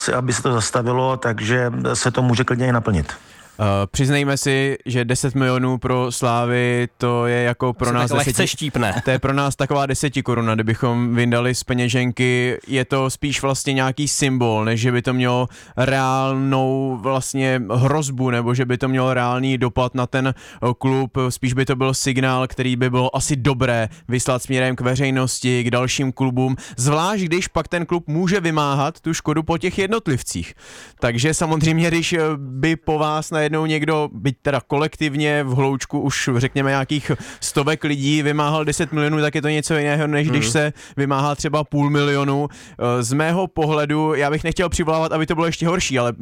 aby se to zastavilo, takže se to může klidně i naplnit. Přiznejme si, že 10 milionů pro Slávy, to je jako pro nás lehce štípne. To je pro nás taková 10 koruna, kdybychom vyndali z peněženky, je to spíš vlastně nějaký symbol, než že by to mělo reálnou vlastně hrozbu, nebo že by to mělo reálný dopad na ten klub, spíš by to byl signál, který by bylo asi dobré vyslat směrem k veřejnosti, k dalším klubům, zvlášť když pak ten klub může vymáhat tu škodu po těch jednotlivcích. Takže samozřejmě, když by po vás najednou někdo, byť teda kolektivně v hloučku už řekněme nějakých stovek lidí vymáhal 10 milionů, tak je to něco jiného, než když se vymáhá třeba 500 000. Z mého pohledu, já bych nechtěl přivolávat, aby to bylo ještě horší, ale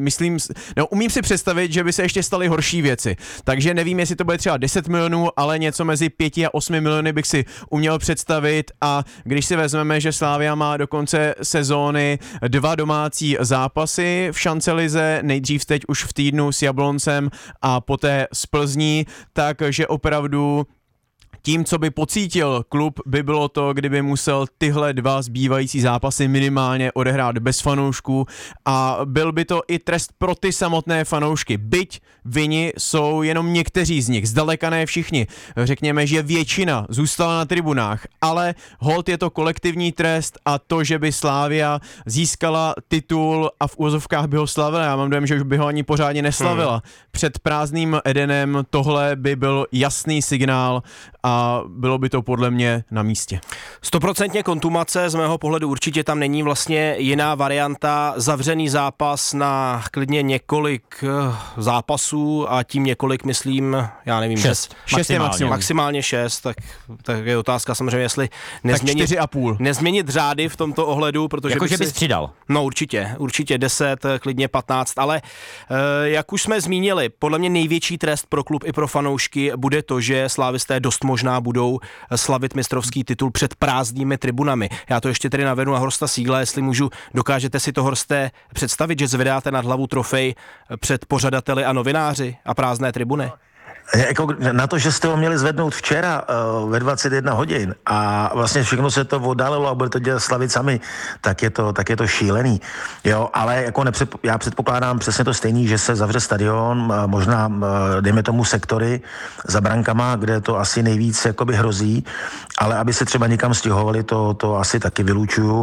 umím si představit, že by se ještě staly horší věci. Takže nevím, jestli to bude třeba 10 milionů, ale něco mezi 5 a 8 miliony bych si uměl představit, a když si vezmeme, že Slavia má do konce sezóny 2 domácí zápasy v šancelize, nejdřív teď už v týdnu s Jabloncem a poté z Plzní, takže opravdu tím, co by pocítil klub, by bylo to, kdyby musel tyhle 2 zbývající zápasy minimálně odehrát bez fanoušků, a byl by to i trest pro ty samotné fanoušky. Byť vini jsou jenom někteří z nich, zdaleka ne všichni. Řekněme, že většina zůstala na tribunách, ale holt je to kolektivní trest, a to, že by Slavia získala titul a v úvozovkách by ho slavila, já mám dojem, že už by ho ani pořádně neslavila. Před prázdným Edenem tohle by byl jasný signál a bylo by to podle mě na místě. 100% kontumace, z mého pohledu určitě tam není vlastně jiná varianta. Zavřený zápas na klidně několik zápasů, a tím několik myslím, já nevím, 6 je maximálně 6, tak je otázka samozřejmě, jestli nezměnit, 4,5. Nezměnit řády v tomto ohledu, protože jakože bys přidal. No určitě 10, klidně 15, ale jak už jsme zmínili, podle mě největší trest pro klub i pro fanoušky bude to, že slávisté dost možná budou slavit mistrovský titul před prázdnými tribunami. Já to ještě tedy navedu na Horsta Siegla, jestli můžu, dokážete si to, Horste, představit, že zvedáte nad hlavu trofej před pořadateli a novináři a prázdné tribuny? Jako na to, že jste ho měli zvednout včera ve 21 hodin a vlastně všechno se to oddálilo a budete dělat slavit sami, tak je to šílený. Jo, ale jako já předpokládám přesně to stejný, že se zavře stadion, možná dejme tomu sektory za brankama, kde to asi nejvíc jakoby hrozí, ale aby se třeba někam stěhovali, to asi taky vylučuju.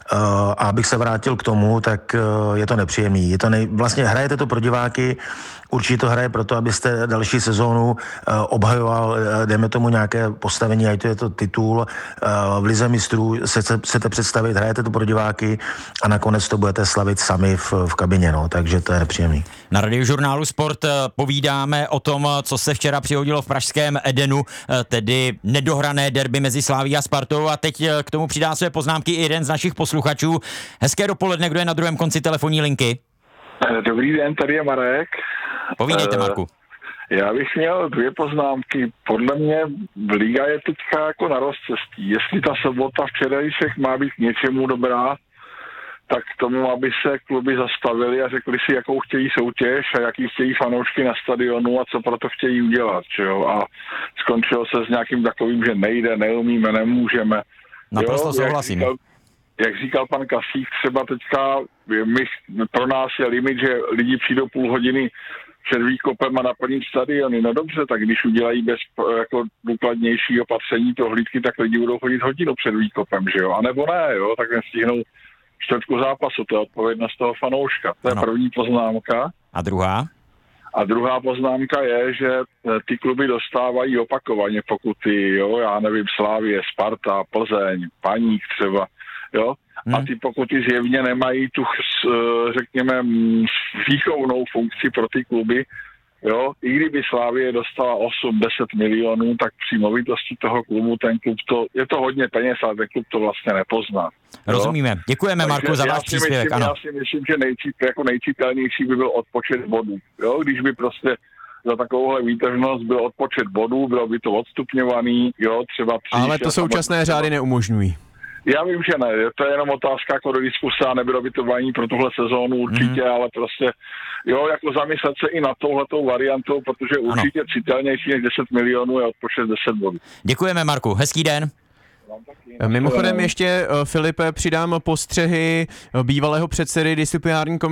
A abych se vrátil k tomu, tak je to nepříjemný. Vlastně hrajete to pro diváky, určitě to hraje proto, abyste další sezónu obhajoval, dejme tomu nějaké postavení, ať to je to titul, v lize mistrů chcete představit, hrajete to pro diváky a nakonec to budete slavit sami v kabině, no, takže to je nepříjemný. Na Radiožurnálu Sport povídáme o tom, co se včera přihodilo v pražském Edenu, tedy nedohrané derby mezi Slavií a Spartou, a teď k tomu přidá své poznámky i jeden z našich posluchačů. Hezké dopoledne, kdo je na druhém konci telefonní linky? Dobrý den, tady je Marek. Povídejte, Marku. Já bych měl 2 poznámky. Podle mě liga je teďka jako na rozcestí. Jestli ta sobota včerejšek má být k něčemu dobrá, tak k tomu, aby se kluby zastavili a řekli si, jakou chtějí soutěž a jaký chtějí fanoušky na stadionu a co pro to chtějí udělat. Jo? A skončilo se s nějakým takovým, že nejde, neumíme, nemůžeme. Naprosto souhlasím. Jak říkal pan Kasík, třeba teďka pro nás je limit, že lidi přijdou půl hodiny před výkopem a naplní stadiony. No dobře, tak když udělají bez jako důkladnější opatření prohlídky, tak lidi budou chodit hodinu před výkopem, že jo? A nebo ne, jo? Tak nestihnou čtvrtku zápasu, to je odpovědnost toho fanouška. To je první poznámka. A druhá? A druhá poznámka je, že ty kluby dostávají opakovaně pokuty, jo? Já nevím, Slavie, Sparta, Plzeň, Baník třeba, jo? A ty pokuty zjevně nemají tu, řekněme, výchovnou funkci pro ty kluby. Jo? I kdyby Slavie dostala 8-10 milionů, tak při movitosti toho klubu ten klub je to hodně peněz, ale ten klub to vlastně nepozná. Rozumíme. Jo? Děkujeme, Marku, za váš příspěvek. Já si myslím, že nejčitelnější by byl odpočet bodů. Jo? Když by prostě za takovouhle výtržnost byl odpočet bodů, bylo by to odstupňovaný, jo, třeba 3, ale to současné řády neumožňují. Já vím, že ne, to je jenom otázka jako do diskuse a nebylo by to ani pro tuhle sezónu určitě, ale prostě, jo, jako zamyslet se i na touhletou variantou, protože určitě citelnější než 10 milionů je odpočet 10 bodů. Děkujeme, Marku, hezký den. Mimochodem ještě, Filipe, přidám postřehy bývalého předsedy disciplinární